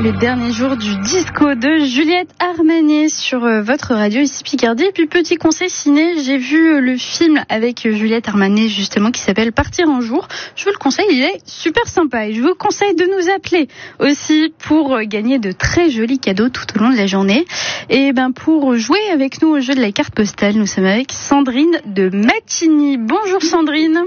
Le dernier jour du disco de Juliette Armanet sur votre radio ici Picardie. Et puis petit conseil ciné, j'ai vu le film avec Juliette Armanet justement qui s'appelle Partir un jour. Je vous le conseille, il est super sympa et je vous conseille de nous appeler aussi pour gagner de très jolis cadeaux tout au long de la journée. Et pour jouer avec nous au jeu de la carte postale, nous sommes avec Sandrine de Matigny. Bonjour Sandrine.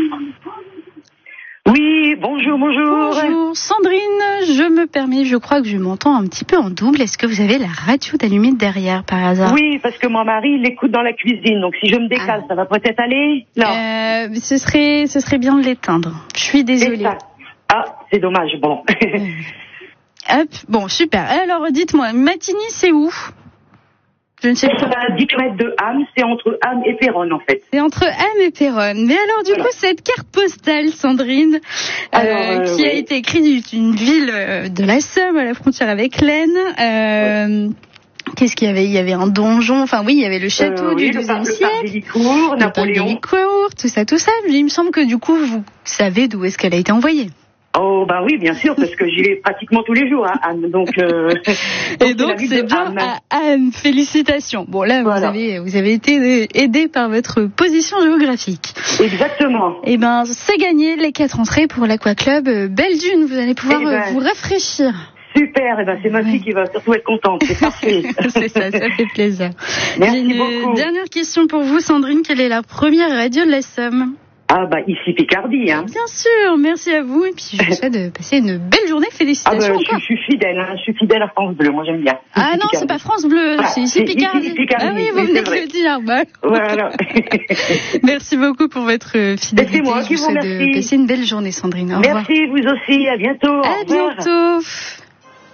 Oui, bonjour. Bonjour Sandrine, je me permets, je crois que je m'entends un petit peu en double. Est-ce que vous avez la radio d'allumée derrière par hasard? Oui, parce que mon mari l'écoute dans la cuisine, donc si je me décale, ça va peut-être aller? Non. Ce serait bien de l'éteindre. Je suis désolée. Ah, c'est dommage, bon. Hop, bon, super. Alors dites-moi, Matigny c'est où? Je ne sais pas. À 10 km de Ham, c'est entre Ham et Péronne en fait. C'est entre Ham et Péronne. Mais alors du coup, cette carte postale, Sandrine, qui a été écrite d'une ville de la Somme à la frontière avec l'Aisne. Qu'est-ce qu'il y avait? Il y avait un donjon, enfin oui, il y avait le château du XIIe siècle. Le parc Napoléon. Tout ça. Il me semble que du coup, vous savez d'où est-ce qu'elle a été envoyée. Oh bah oui, bien sûr, parce que j'y vais pratiquement tous les jours à Anne, donc. Et donc c'est bien à Anne. Félicitations. Bon là, voilà. vous avez été aidé par votre position géographique. Exactement. Et c'est gagné les 4 entrées pour l'Aqua Club Belle Dune. Vous allez pouvoir vous rafraîchir. Super, c'est ma fille qui va surtout être contente, c'est parfait. C'est ça fait plaisir. Merci J'ai beaucoup. Une dernière question pour vous, Sandrine. Quelle est la première radio de la Somme? Ah ici Picardie, hein. Bien sûr, merci à vous et puis je vous souhaite de passer une belle journée, félicitations. Je suis fidèle, je suis fidèle à France Bleu, moi j'aime bien. Ah non, c'est pas France Bleu, c'est ici Picardie. Ah oui, vous venez de le dire. Voilà. Merci beaucoup pour votre fidélité. C'est moi qui vous remercie. De passer une belle journée, Sandrine. Au revoir. Merci, vous aussi, à bientôt. À bientôt.